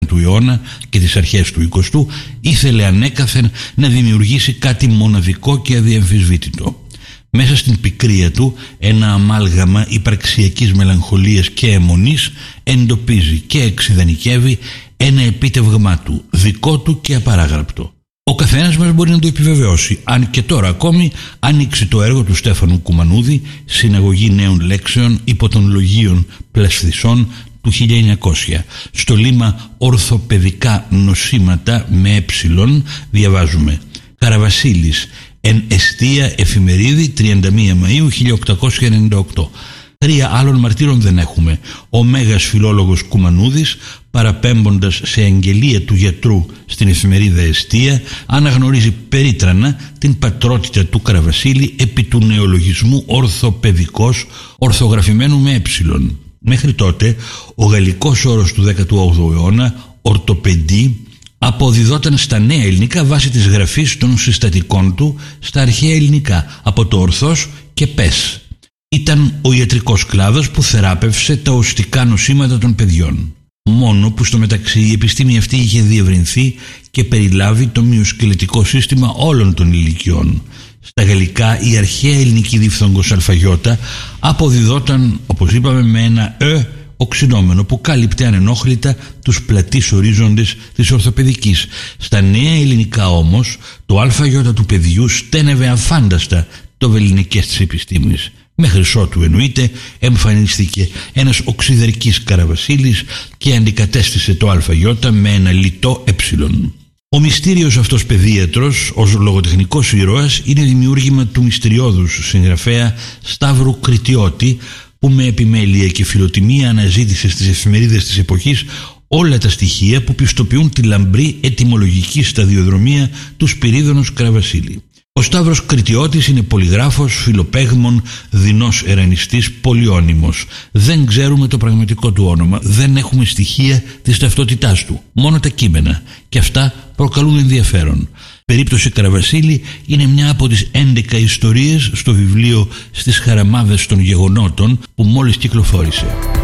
19ου αιώνα και τις αρχές του 20ου, ήθελε ανέκαθεν να δημιουργήσει κάτι μοναδικό και αδιαμφισβήτητο. Μέσα στην πικρία του ένα αμάλγαμα υπαρξιακής μελαγχολίας και αιμονής εντοπίζει και εξειδανικεύει ένα επίτευγμά του, δικό του και απαράγραπτο. Ο καθένας μας μπορεί να το επιβεβαιώσει, αν και τώρα ακόμη ανοίξει το έργο του Στέφανου Κουμανούδη, Συναγωγή Νέων Λέξεων υπό των Λογίων Πλασθισών του 1900. Στο λίμα Ορθοπαιδικά Νοσήματα με έψιλον διαβάζουμε «Καραβασίλης, εν εστία εφημερίδη 31 Μαΐου 1898». 3 άλλων μαρτύρων δεν έχουμε. Ο μέγας φιλόλογος Κουμανούδης, παραπέμποντας σε αγγελία του γιατρού στην εφημερίδα Εστία, αναγνωρίζει περίτρανα την πατρότητα του Καραβασίλη επί του νεολογισμού ορθοπαιδικός, ορθογραφημένου με έψιλον. Μέχρι τότε ο γαλλικός όρος του 18ου αιώνα, ορτοπεντή, αποδιδόταν στα νέα ελληνικά βάσει της γραφής των συστατικών του στα αρχαία ελληνικά από το ορθός και πες. Ήταν ο ιατρικός κλάδος που θεράπευσε τα οστικά νοσήματα των παιδιών. Μόνο που στο μεταξύ η επιστήμη αυτή είχε διευρυνθεί και περιλάβει το μυοσκελετικό σύστημα όλων των ηλικιών. Στα γαλλικά η αρχαία ελληνική διφθόγκος αλφαγιώτα αποδιδόταν, όπως είπαμε, με ένα οξυνόμενο που κάλυπτε ανενόχλητα τους πλατείς ορίζοντες της ορθοπαιδικής. Στα νέα ελληνικά όμως το αλφαγιώτα του παιδιού στένευε αφάνταστα το βελληνικές της επιστήμης. Μέχρι ότου εννοείται εμφανίστηκε ένας οξυδερκής Καραβασίλης και αντικατέστησε το αλφαγιώτα με ένα λιτό έψιλον. Ο μυστήριος αυτός παιδίατρος ως λογοτεχνικός ήρωας είναι δημιούργημα του μυστηριώδους συγγραφέα Σταύρου Κρητιώτη, που με επιμέλεια και φιλοτιμία αναζήτησε στις εφημερίδες της εποχής όλα τα στοιχεία που πιστοποιούν τη λαμπρή ετυμολογική σταδιοδρομία του Σπυρίδωνος Καραβασίλη. Ο Σταύρος Κρητιώτης είναι πολυγράφος, φιλοπαίγμων, δεινός ερανιστής, πολυώνυμος. Δεν ξέρουμε το πραγματικό του όνομα, δεν έχουμε στοιχεία της ταυτότητάς του, μόνο τα κείμενα, και αυτά προκαλούν ενδιαφέρον. Περίπτωση Καραβασίλη είναι μια από τις 11 ιστορίες στο βιβλίο «Στις χαραμάδες των γεγονότων» που μόλις κυκλοφόρησε.